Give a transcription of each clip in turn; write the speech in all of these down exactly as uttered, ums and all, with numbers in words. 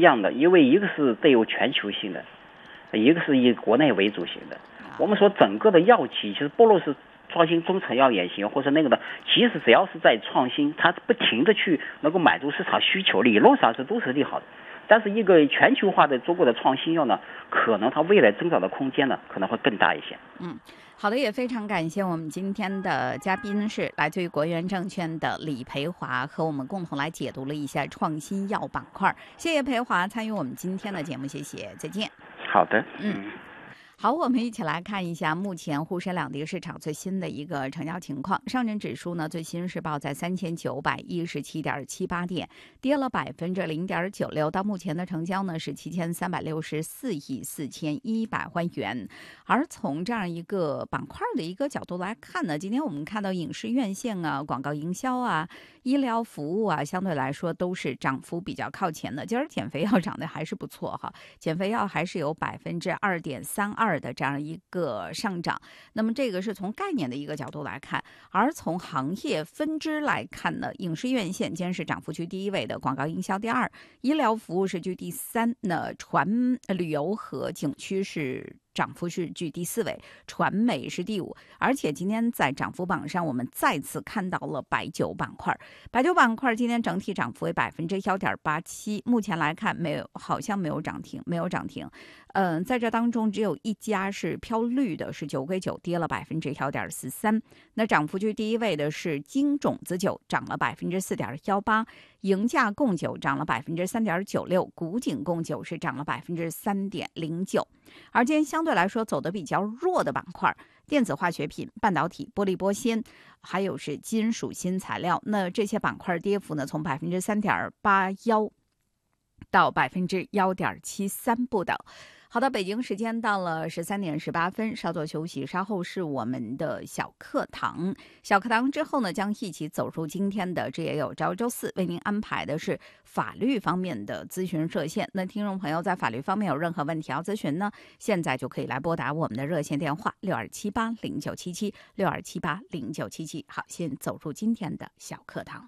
样的，因为一个是带有全球性的，一个是以国内为主型的。我们说整个的药企，其实不论是创新中成药也行，或者那个的，其实只要是在创新，它不停的去能够满足市场需求，理论上是都是利好的。但是一个全球化的中国的创新药呢，可能它未来增长的空间呢可能会更大一些。 嗯，好的，也非常感谢我们今天的嘉宾是来自于国元证券的李培华，和我们共同来解读了一下创新药板块。谢谢培华参与我们今天的节目，谢谢，再见。 好的， 嗯。好，我们一起来看一下目前沪深两地市场最新的一个成交情况。上证指数呢，最新是报在三千九百一十七点七八点，跌了百分之零点九六。到目前的成交呢是七千三百六十四亿四千一百万元。而从这样一个板块的一个角度来看呢，今天我们看到影视院线啊、广告营销啊、医疗服务啊，相对来说都是涨幅比较靠前的。今儿减肥药涨得还是不错哈，减肥药还是有百分之二点三二。的这样一个上涨，那么这个是从概念的一个角度来看，而从行业分支来看呢，影视院线今天是涨幅居第一位的，广告营销第二，医疗服务是居第三，那传旅游和景区是涨幅是居第四位，传媒是第五。而且今天在涨幅榜上，我们再次看到了白酒板块。白酒板块今天整体涨幅为百分之幺点八七，目前来看没有，好像没有涨停，没有涨停。嗯、呃，在这当中只有一家是飘绿的，是酒鬼酒，跌了百分之幺点四三。那涨幅居第一位的是金种子酒，涨了百分之四点幺八，赢价贡酒涨了百分之三点九六，古井贡酒是涨了百分之三点零九。而今天相对来说走得比较弱的板块，电子化学品、半导体、玻璃玻纤，还有是金属新材料，那这些板块跌幅呢，从百分之三点八幺到百分之幺点七三不等。好的，北京时间到了十三点十八分，稍作休息，稍后是我们的小课堂。小课堂之后呢，将一起走入今天的这也有朝周四为您安排的是法律方面的咨询热线。那听众朋友在法律方面有任何问题要咨询呢，现在就可以来拨打我们的热线电话六二七八零九七七六二七八零九七七。好，先走入今天的小课堂。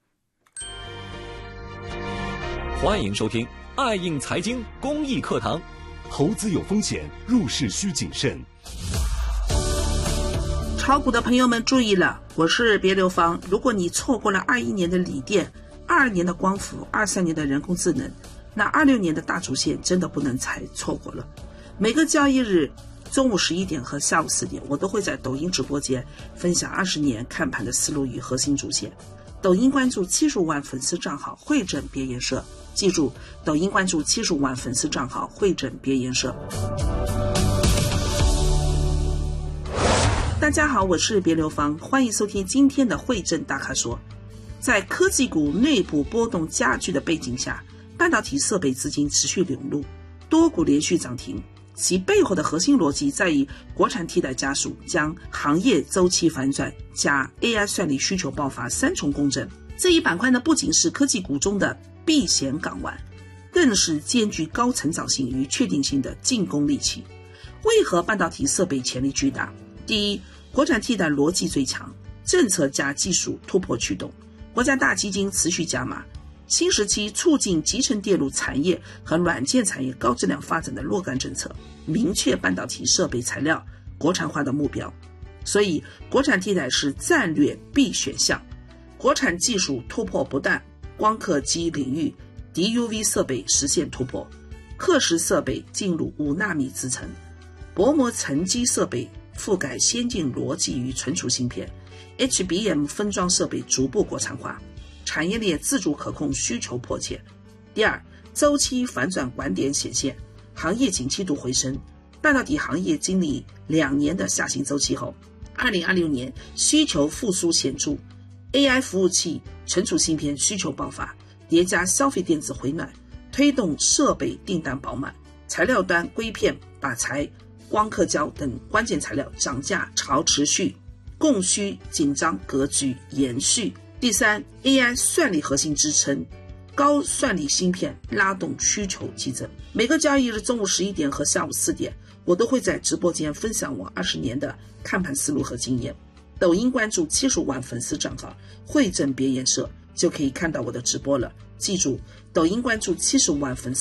欢迎收听爱应财经公益课堂。 投资有风险，入市需谨慎。 炒股的朋友们注意了，我是别流芳。如果你错过了二一年的锂电、二二年的光伏、二三年的人工智能，那二六年的大主线真的不能再错过了。每个交易日中午十一点和下午四点，我都会在抖音直播间分享二十年看盘的思路与核心主线。抖音关注七十五万粉丝账号汇整别研社，记住，抖音关注七十五万粉丝账号汇整别研社。大家好，我是别流芳，欢迎收听今天的汇整大咖说。在科技股内部波动加剧的背景下，半导体设备资金持续涌入，多股连续涨停。其背后的核心逻辑在于国产替代加速，将行业周期反转加 A I 算力需求爆发三重共振。这一板块呢，不仅是科技股中的避险港湾，更是兼具高成长性与确定性的进攻利器。为何半导体设备潜力巨大？第一，国产替代逻辑最强，政策加技术突破驱动，国家大基金持续加码，新时期促进集成电路产业和软件产业高质量发展的若干政策，明确半导体设备材料国产化的目标。所以国产替代是战略必选项。国产技术突破不断，光刻机领域 D U V 设备实现突破，刻蚀设备进入五纳米制程，薄膜沉积设备覆盖先进逻辑与存储芯片， H B M 分装设备逐步国产化，产业链自主可控需求迫切。第二，周期反转拐点显现，行业景气度回升。半导体行业经历两年的下行周期后，二零二六年需求复苏显著， A I 服务器、存储芯片需求爆发，叠加消费电子回暖，推动设备订单饱满。材料端硅片、靶材、光刻胶等关键材料涨价潮持续，供需紧张格局延续。第三， A I 算力核心支撑，高算力芯片拉动需求激增。每个交易日中午十一点和下午四点，我都会在直播间分享我二十年的看盘思路和经验。抖音关注七十五万粉丝账号汇整别研社，就可以看到我的直播了。记住，抖音关注七十五万粉丝